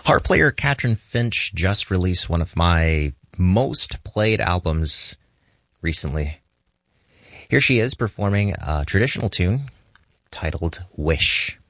Harp player Catherine Finch just released one of my most played albums recently. Here she is performing a traditional tune titled Wish.